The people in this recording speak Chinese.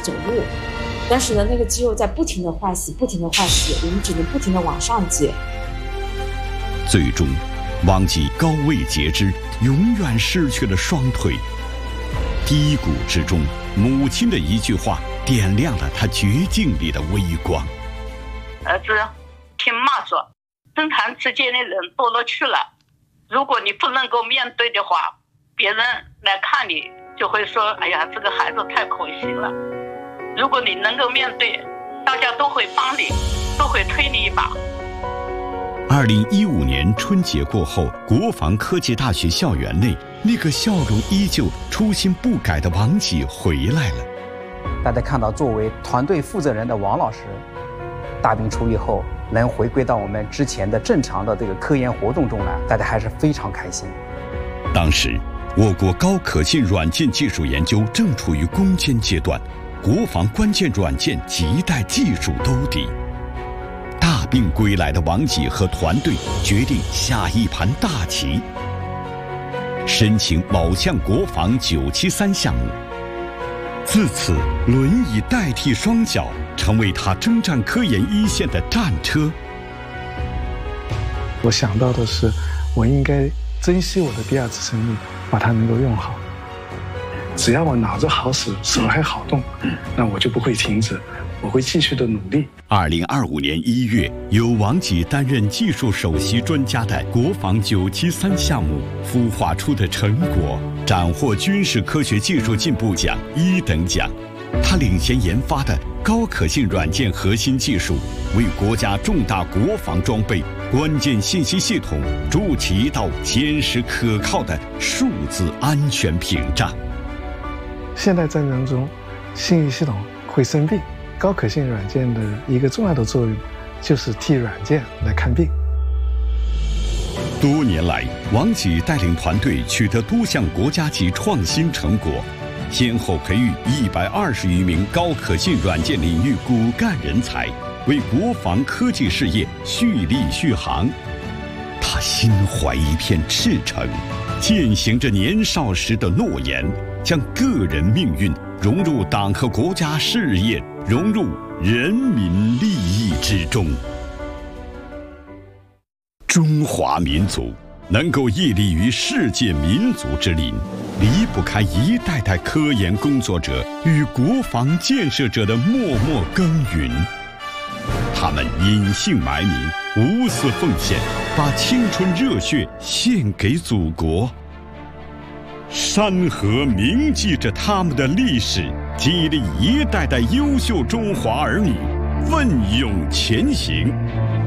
走路，但是呢，那个肌肉在不停的换洗，不停的换洗，我们只能不停的往上接。 最终，王吉高位截肢，永远失去了双腿。低谷之中，母亲的一句话点亮了他绝境里的微光。 儿子听妈说，正常之间的人多了去了，如果你不能够面对的话，别人来看你就会说，哎呀，这个孩子太可惜了。如果你能够面对，大家都会帮你，都会推你一把。 2015年春节过后，国防科技大学校园内，那个笑容依旧、初心不改的王吉回来了。 大家看到作为团队负责人的王老师，大病初愈后能回归到我们之前的正常的这个科研活动中来，大家还是非常开心。 当时，我国高可信软件技术研究正处于攻坚阶段，国防关键软件亟待技术兜底。大病归来的王吉和团队决定下一盘大棋，申请某项国防973项目。自此，轮椅代替双脚，成为他征战科研一线的战车。 我想到的是，我应该珍惜我的第二次生命，把它能够用好。只要我脑子好使，手还好动，那我就不会停止，我会继续的努力。 2025年1月，由王吉担任技术首席专家的国防973项目孵化出的成果，斩获军事科学技术进步奖1等奖。他领衔研发的高可信软件核心技术，为国家重大国防装备、关键信息系统筑起一道坚实可靠的数字安全屏障。 现代战争中，信息系统会生病，高可信软件的一个重要的作用就是替软件来看病。 多年来，王吉带领团队取得多项国家级创新成果，先后培育120余名高可信软件领域骨干人才，为国防科技事业蓄力续航。他心怀一片赤诚，践行着年少时的诺言，将个人命运融入党和国家事业，融入人民利益之中。中华民族能够屹立于世界民族之林，离不开一代代科研工作者与国防建设者的默默耕耘。他们隐姓埋名，无私奉献，把青春热血献给祖国。山河铭记着他们的历史，激励一代代优秀中华儿女奋勇前行。